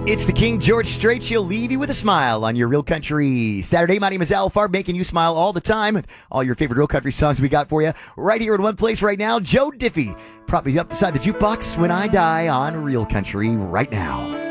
It's the King George Strait. She'll leave you with a smile on your Real Country Saturday. My name is Al Farb, making you smile all the time. All your favorite Real Country songs we got for you right here in one place right now. Joe Diffie, prop me up beside the jukebox when I die on Real Country right now.